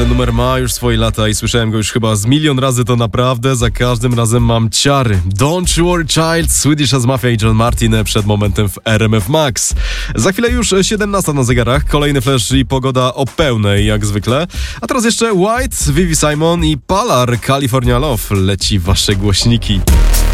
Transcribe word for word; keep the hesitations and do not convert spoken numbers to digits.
Ten numer ma już swoje lata i słyszałem go już chyba z milion razy, to naprawdę za każdym razem mam ciary. Don't You Worry Child, Swedish as Mafia i John Martin przed momentem w R M F Max. Za chwilę już siedemnasta na zegarach, kolejny flash i pogoda o pełnej jak zwykle. A teraz jeszcze White, Vivi Simon i Palar, California Love leci w wasze głośniki.